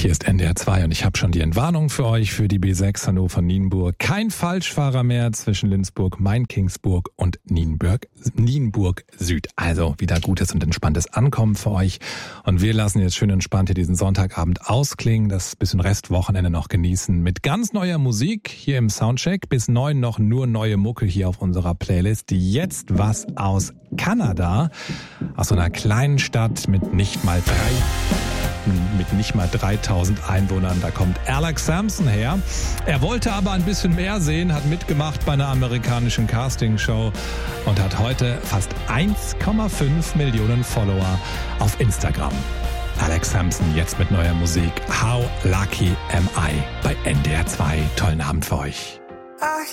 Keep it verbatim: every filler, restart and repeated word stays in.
Hier ist N D R zwei und ich habe schon die Entwarnung für euch für die B sechs Hannover-Nienburg. Kein Falschfahrer mehr zwischen Lindsburg, Main-Kingsburg und Nienburg, Nienburg Süd. Also wieder gutes und entspanntes Ankommen für euch. Und wir lassen jetzt schön entspannt hier diesen Sonntagabend ausklingen, das bisschen Restwochenende noch genießen mit ganz neuer Musik hier im Soundcheck. Bis neun noch nur neue Mucke hier auf unserer Playlist. Jetzt was aus Kanada, aus so einer kleinen Stadt mit nicht mal drei... mit nicht mal dreitausend Einwohnern. Da kommt Alex Sampson her. Er wollte aber ein bisschen mehr sehen, hat mitgemacht bei einer amerikanischen Castingshow und hat heute fast eins Komma fünf Millionen Follower auf Instagram. Alex Sampson jetzt mit neuer Musik. How Lucky Am I bei N D R zwei. Tollen Abend für euch. I